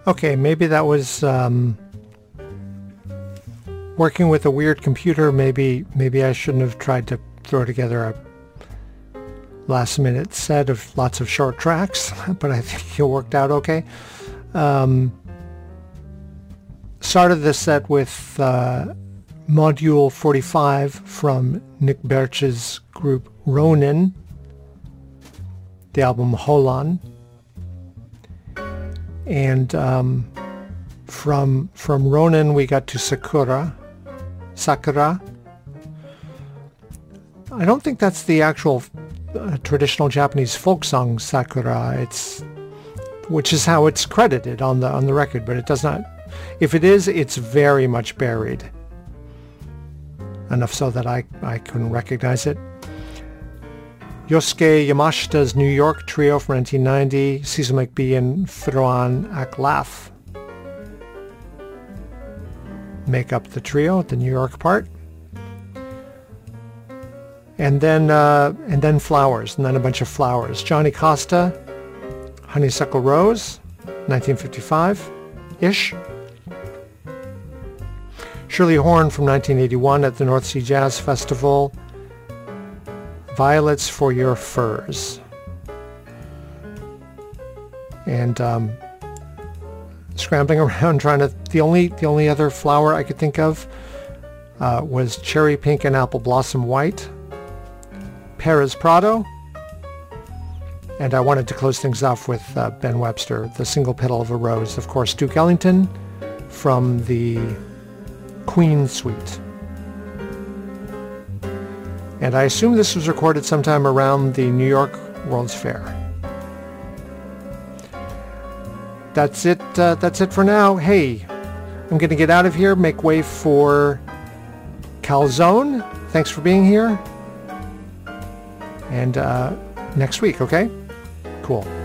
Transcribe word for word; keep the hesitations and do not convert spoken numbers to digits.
Okay, maybe that was um, working with a weird computer. Maybe maybe I shouldn't have tried to throw together a last minute set of lots of short tracks, but I think it worked out okay. Um, started this set with uh, Module forty-five from Nick Birch's group Ronin, the album Holan. And um, from from Ronin we got to Sakura. Sakura. I don't think that's the actual uh, traditional Japanese folk song Sakura. It's which is how it's credited on the on the record, but it does not. If it is, it's very much buried. Enough so that I I couldn't recognize it. Yosuke Yamashita's New York Trio from nineteen ninety, Cecil McBee and Froan Aklaf make up the trio, the New York part. And then uh, and then Flowers, and then a bunch of flowers. Johnny Costa, Honeysuckle Rose, nineteen fifty-five-ish. Shirley Horn from nineteen eighty-one at the North Sea Jazz Festival, Violets for Your Furs. And um, scrambling around trying to, the only the only other flower I could think of uh, was Cherry Pink and Apple Blossom White, Perez Prado, and I wanted to close things off with uh, Ben Webster, The Single Petal of a Rose. Of course, Duke Ellington from the Queen Suite. And I assume this was recorded sometime around the New York World's Fair. That's it. Uh, that's it for now. Hey, I'm going to get out of here, make way for Calzone. Thanks for being here. And uh, next week, okay? Cool.